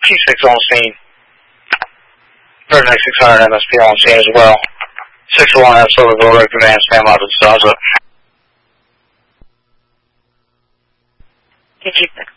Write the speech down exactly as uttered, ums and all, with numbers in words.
T six on scene. Vertex six hundred M S P on scene as well. six oh one have Silverville Road Command, stand by to Stars up. T G six.